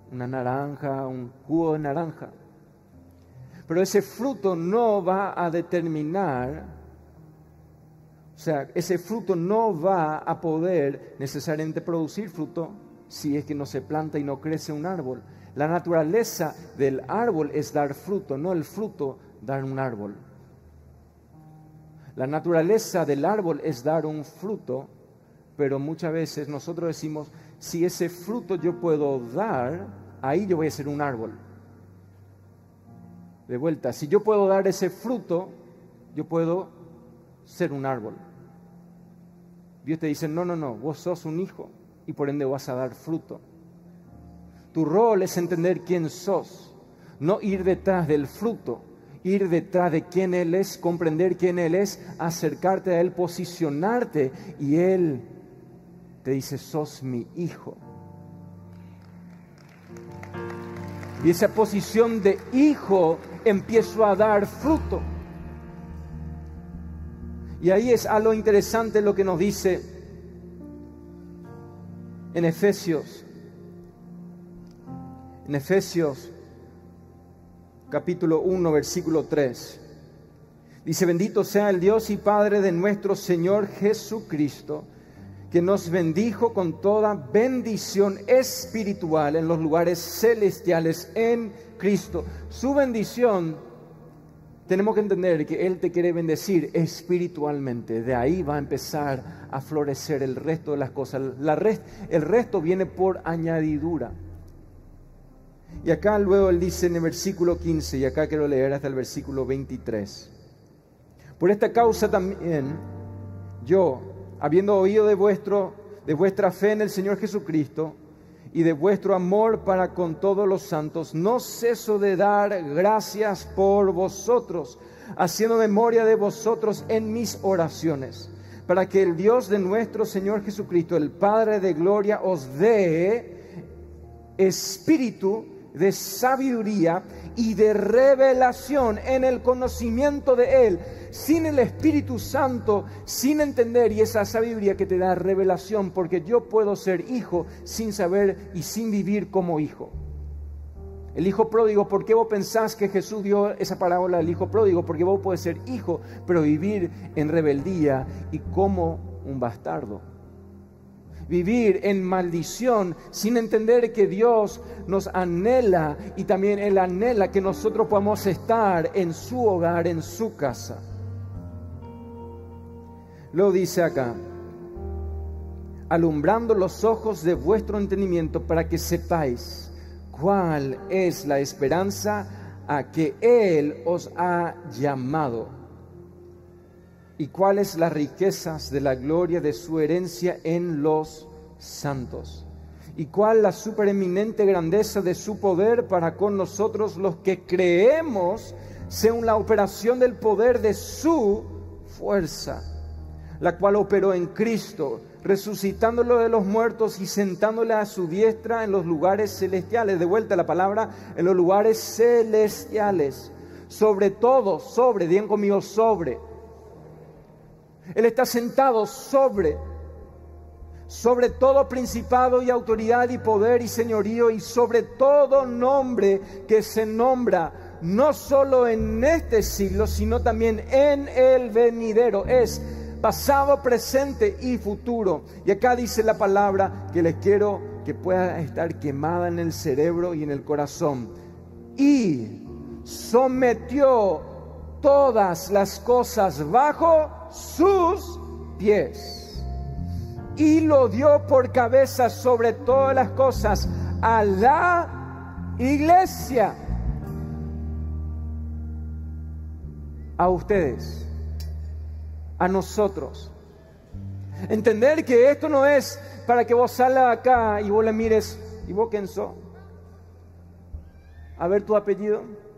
una naranja, un jugo de naranja. Pero ese fruto no va a determinar, o sea, ese fruto no va a poder necesariamente producir fruto si es que no se planta y no crece un árbol. La naturaleza del árbol es dar fruto, no el fruto dar un árbol. La naturaleza del árbol es dar un fruto, pero muchas veces nosotros decimos, si ese fruto yo puedo dar, ahí yo voy a ser un árbol. De vuelta, si yo puedo dar ese fruto, yo puedo ser un árbol. Dios te dice, no, vos sos un hijo y por ende vas a dar fruto. Tu rol es entender quién sos, no ir detrás del fruto, ir detrás de quién Él es, comprender quién Él es, acercarte a Él, posicionarte y Él te dice, sos mi hijo. Y esa posición de hijo empiezo a dar fruto. Y ahí es algo interesante lo que nos dice en Efesios. En Efesios capítulo 1, versículo 3. Dice, bendito sea el Dios y Padre de nuestro Señor Jesucristo, que nos bendijo con toda bendición espiritual en los lugares celestiales en Cristo. Su bendición, tenemos que entender que Él te quiere bendecir espiritualmente. De ahí va a empezar a florecer el resto de las cosas. El resto viene por añadidura. Y acá luego Él dice en el versículo 15, y acá quiero leer hasta el versículo 23. Por esta causa también yo, habiendo oído de vuestra fe en el Señor Jesucristo y de vuestro amor para con todos los santos, no ceso de dar gracias por vosotros, haciendo memoria de vosotros en mis oraciones, para que el Dios de nuestro Señor Jesucristo, el Padre de gloria, os dé espíritu de sabiduría y de revelación en el conocimiento de Él. Sin el Espíritu Santo, sin entender, y esa sabiduría que te da revelación, porque yo puedo ser hijo sin saber y sin vivir como hijo. El hijo pródigo, ¿por qué vos pensás que Jesús dio esa parábola del hijo pródigo? Porque vos podés ser hijo, pero vivir en rebeldía y como un bastardo. Vivir en maldición sin entender que Dios nos anhela y también Él anhela que nosotros podamos estar en su hogar, en su casa. Lo dice acá, alumbrando los ojos de vuestro entendimiento para que sepáis cuál es la esperanza a que Él os ha llamado y cuáles las riquezas de la gloria de su herencia en los santos, y cuál la supereminente grandeza de su poder para con nosotros los que creemos, según la operación del poder de su fuerza, la cual operó en Cristo, resucitándolo de los muertos y sentándole a su diestra en los lugares celestiales. De vuelta la palabra, en los lugares celestiales, sobre todo, digan conmigo, sobre. Él está sentado sobre todo principado y autoridad y poder y señorío, y sobre todo nombre que se nombra, no solo en este siglo, sino también en el venidero. Es pasado, presente y futuro. Y acá dice la palabra que les quiero que pueda estar quemada en el cerebro y en el corazón. Y sometió todas las cosas bajo sus pies y lo dio por cabeza sobre todas las cosas a la iglesia, a ustedes, a nosotros. Entender que esto no es para que vos salgas acá y vos le mires, ¿y vos quién sos? A ver tu apellido.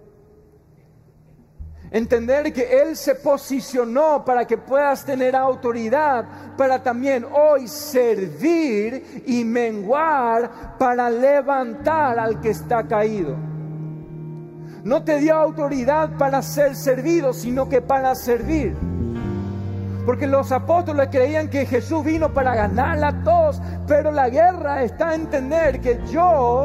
Entender que Él se posicionó para que puedas tener autoridad, para también hoy servir y menguar, para levantar al que está caído. No te dio autoridad para ser servido, sino que para servir. Porque los apóstoles creían que Jesús vino para ganarla a todos, pero la guerra está en entender que yo